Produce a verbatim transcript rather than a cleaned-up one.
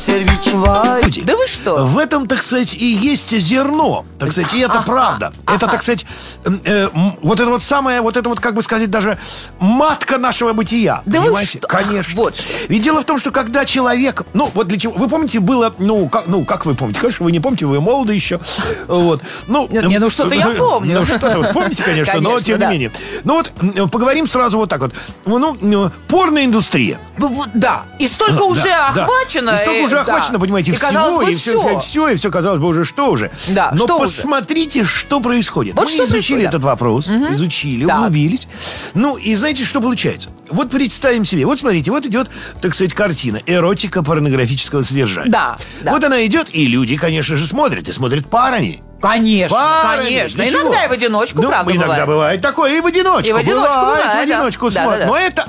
сервичевай. Да вы что? В этом, так сказать, и есть зерно. Так сказать, и это правда. Это, так сказать, э, э, вот это вот самое, вот это вот, как бы сказать, даже матка нашего бытия. Да вы Понимаете? что? Конечно. Ах, вот что. Ведь дело в том, что когда человек, ну вот для чего, вы помните, было, ну как, ну как вы помните, конечно, вы не помните, вы молоды еще, вот. Ну, Не, не, ну что-то я помню. Ну что-то вы помните, конечно, но Конечно, тем да. не менее. Ну вот м, поговорим сразу вот так вот. Ну, ну, порноиндустрия. Ну, вот, да. И столько Да, уже да. охвачено. И столько э, уже да. охвачено, понимаете, И, всего, казалось бы, и все, все. все, и все, казалось бы, уже что уже. Да, Но что уже? посмотрите, что происходит. Вот Мы что изучили происходит, да. этот вопрос, изучили, Так. углубились. Ну, и знаете, что получается? Вот представим себе, вот смотрите, вот идет, так сказать, картина эротика порнографического содержания. Да, да. Вот она идет, и люди, конечно же, смотрят, и смотрят парами. Конечно, Парами. конечно. Для Иногда чего? и в одиночку, Ну, правда, иногда бывает. бывает такое, и в одиночку. И в одиночку бывает, в да. одиночку Да, смотрят. да, да. Но это